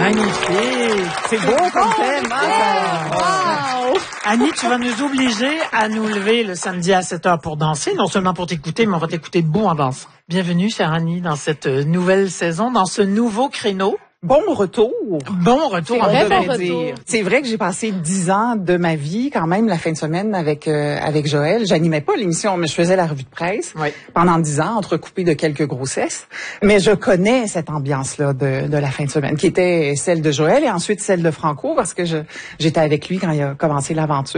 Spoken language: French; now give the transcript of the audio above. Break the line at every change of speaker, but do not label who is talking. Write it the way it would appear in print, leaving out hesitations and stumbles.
Magnifique.
C'est beau comme thème, hein?
Wow. Annie, tu vas nous obliger à nous lever le samedi à 7h pour danser, non seulement pour t'écouter, mais on va t'écouter debout en dansant. Bienvenue, chère Annie, dans cette nouvelle saison, dans ce nouveau créneau.
Bon retour.
Bon retour, on devrait dire.
C'est vrai que j'ai passé 10 ans de ma vie, quand même, la fin de semaine avec Joël. J'animais pas l'émission, mais je faisais la revue de presse pendant 10 ans, entrecoupée de quelques grossesses. Mais je connais cette ambiance-là de la fin de semaine, qui était celle de Joël et ensuite celle de Franco, parce que j'étais avec lui quand il a commencé l'aventure.